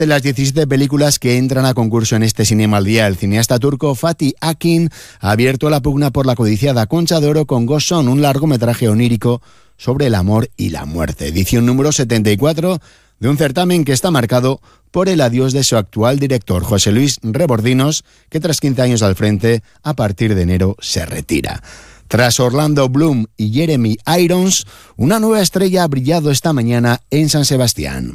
De las 17 películas que entran a concurso en este Cinema al Día, el cineasta turco Fatih Akin ha abierto la pugna por la codiciada Concha de Oro con Ghost Son, un largometraje onírico sobre el amor y la muerte. Edición número 74 de un certamen que está marcado por el adiós de su actual director, José Luis Rebordinos, que tras 15 años al frente, a partir de enero se retira. Tras Orlando Bloom y Jeremy Irons, una nueva estrella ha brillado esta mañana en San Sebastián.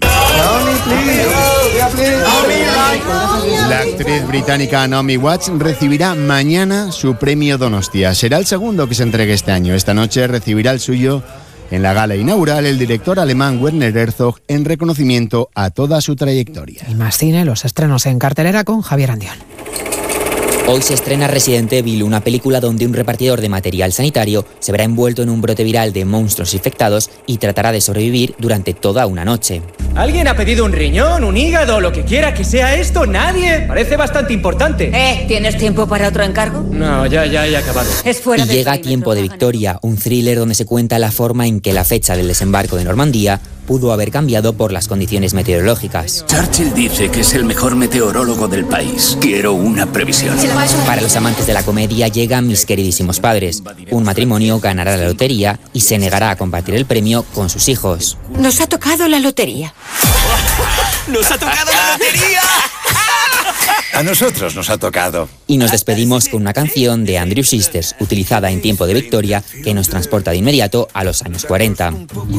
La actriz británica Naomi Watts recibirá mañana su premio Donostia. Será el segundo que se entregue este año. Esta noche recibirá el suyo en la gala inaugural el director alemán Werner Herzog en reconocimiento a toda su trayectoria. Y más cine, los estrenos en cartelera con Javier Andión. Hoy se estrena Resident Evil, una película donde un repartidor de material sanitario se verá envuelto en un brote viral de monstruos infectados y tratará de sobrevivir durante toda una noche. ¿Alguien ha pedido un riñón, un hígado, lo que quiera que sea esto? ¿Nadie? Parece bastante importante. ¿Tienes tiempo para otro encargo? No, ya he acabado. Es fuera y llega Tiempo de Victoria, un thriller donde se cuenta la forma en que la fecha del desembarco de Normandía pudo haber cambiado por las condiciones meteorológicas. Churchill dice que es el mejor meteorólogo del país. Quiero una previsión. Para los amantes de la comedia llega Mis queridísimos padres. Un matrimonio ganará la lotería y se negará a compartir el premio con sus hijos. Nos ha tocado la lotería. ¡Nos ha tocado la lotería! A nosotros nos ha tocado. Y nos despedimos con una canción de Andrew Sisters, utilizada en Tiempo de Victoria, que nos transporta de inmediato a los años 40.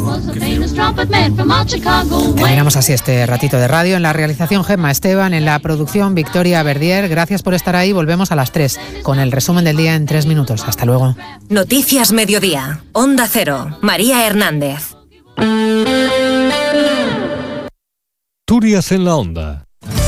Terminamos así este ratito de radio. En la realización Gemma Esteban, en la producción Victoria Verdier. Gracias por estar ahí. Volvemos a las 3 con el resumen del día en 3 minutos. Hasta luego. Noticias Mediodía. Onda Cero. María Hernández. Asturias en la Onda.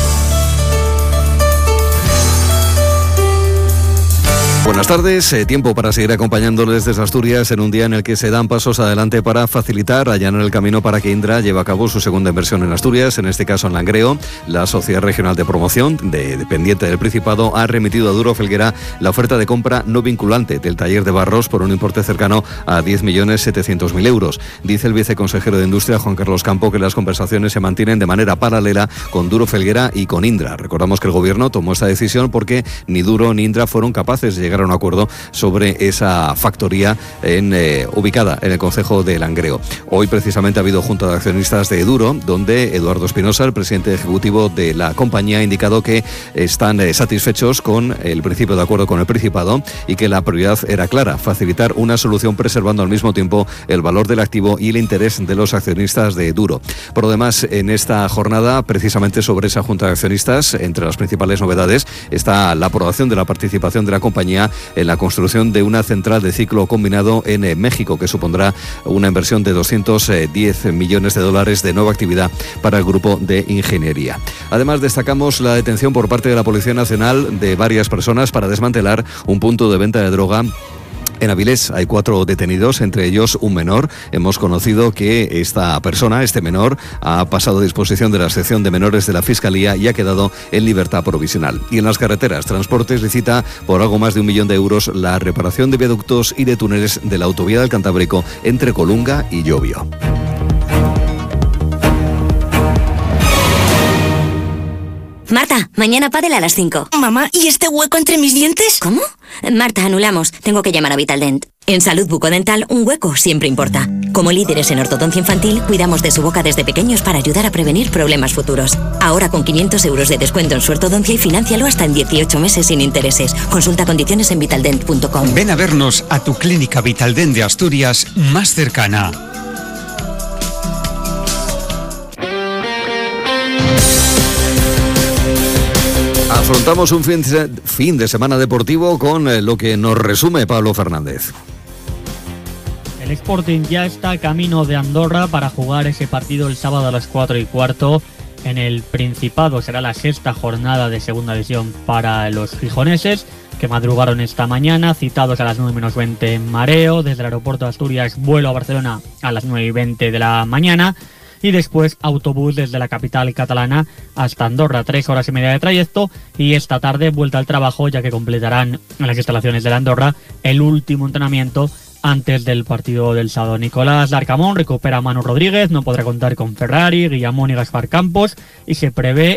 Buenas tardes, tiempo para seguir acompañándoles desde Asturias en un día en el que se dan pasos adelante para facilitar, allanar el camino para que Indra lleve a cabo su segunda inversión en Asturias, en este caso en Langreo. La Sociedad Regional de Promoción, dependiente del Principado, ha remitido a Duro Felguera la oferta de compra no vinculante del taller de Barros por un importe cercano a 10.700.000 euros. Dice el viceconsejero de Industria, Juan Carlos Campo, que las conversaciones se mantienen de manera paralela con Duro Felguera y con Indra. Recordamos que el Gobierno tomó esta decisión porque ni Duro ni Indra fueron capaces de llegar a un acuerdo sobre esa factoría ubicada en el concejo de Langreo. Hoy precisamente ha habido junta de accionistas de Duro, donde Eduardo Espinosa, el presidente ejecutivo de la compañía, ha indicado que están satisfechos con el principio de acuerdo con el Principado y que la prioridad era clara: facilitar una solución preservando al mismo tiempo el valor del activo y el interés de los accionistas de Duro. Por lo demás, en esta jornada, precisamente sobre esa junta de accionistas, entre las principales novedades está la aprobación de la participación de la compañía en la construcción de una central de ciclo combinado en México, que supondrá una inversión de $210 millones de nueva actividad para el grupo de ingeniería. Además, destacamos la detención por parte de la Policía Nacional de varias personas para desmantelar un punto de venta de droga. En Avilés hay 4 detenidos, entre ellos un menor. Hemos conocido que este menor, ha pasado a disposición de la sección de menores de la Fiscalía y ha quedado en libertad provisional. Y en las carreteras, Transportes licita por algo más de 1 millón de euros la reparación de viaductos y de túneles de la autovía del Cantábrico entre Colunga y Llobio. Marta, mañana pádel a las 5. Mamá, ¿y este hueco entre mis dientes? ¿Cómo? Marta, anulamos. Tengo que llamar a Vitaldent. En Salud Bucodental, un hueco siempre importa. Como líderes en ortodoncia infantil, cuidamos de su boca desde pequeños para ayudar a prevenir problemas futuros. Ahora con 500 euros de descuento en su ortodoncia y financialo hasta en 18 meses sin intereses. Consulta condiciones en vitaldent.com. Ven a vernos a tu clínica Vitaldent de Asturias más cercana. Afrontamos un fin de semana deportivo con lo que nos resume Pablo Fernández. El Sporting ya está camino de Andorra para jugar ese partido el sábado a las 4:15 en el Principado. Será la 6ª jornada de segunda división para los gijoneses, que madrugaron esta mañana, citados a las 9:20 en Mareo. Desde el aeropuerto de Asturias, vuelo a Barcelona a las 9:20 de la mañana. Y después autobús desde la capital catalana hasta Andorra, 3 horas y media de trayecto. Y esta tarde vuelta al trabajo, ya que completarán en las instalaciones de la Andorra el último entrenamiento antes del partido del sábado. Nicolás Larcamón recupera a Manu Rodríguez, no podrá contar con Ferrari, Guillamón y Gaspar Campos, y se prevé